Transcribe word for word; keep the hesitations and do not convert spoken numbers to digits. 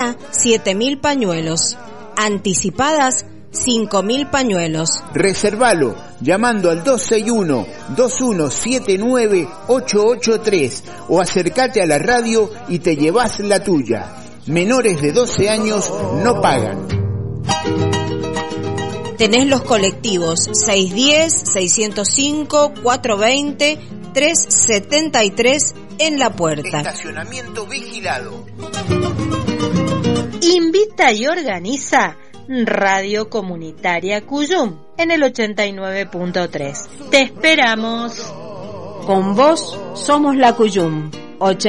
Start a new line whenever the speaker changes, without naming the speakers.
siete mil pañuelos. Anticipadas, cinco mil pañuelos.
Reservalo llamando al dos seis uno, dos uno siete nueve, ocho ocho tres o acércate a la radio y te llevas la tuya. Menores de doce años no pagan.
Tenés los colectivos seiscientos diez, seiscientos cinco, cuatrocientos veinte, trescientos setenta y tres en la puerta.
Estacionamiento vigilado.
Invita y organiza Radio Comunitaria Cuyum en el ochenta y nueve punto tres. Te esperamos.
Con vos somos la Cuyum.